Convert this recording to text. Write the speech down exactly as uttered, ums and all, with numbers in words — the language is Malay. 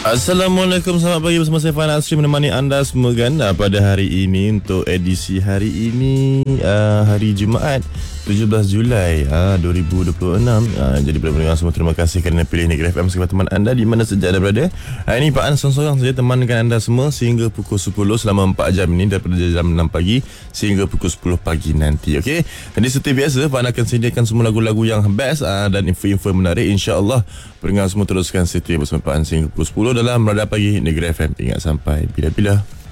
Assalamualaikum, selamat pagi bersama saya Faiz Asri menemani anda semua kan pada hari ini untuk edisi hari ini uh, hari Jumaat tujuh belas Julai uh, dua ribu dua puluh enam. Uh, jadi pendengar semua, terima kasih kerana pilih Negeri F M sebagai teman anda di mana saja anda berada. Hari ini Pak An seorang-seorang saja temankan anda semua sehingga pukul sepuluh selama empat jam ini, daripada jam enam pagi sehingga pukul sepuluh pagi nanti. Okey. Jadi seperti biasa Pak An akan sediakan semua lagu-lagu yang best uh, dan info-info menarik. InsyaAllah pendengar semua teruskan setia bersama Pak An sehingga pukul sepuluh dalam Radar Pagi Negeri F M. Ingat sampai bila-bila.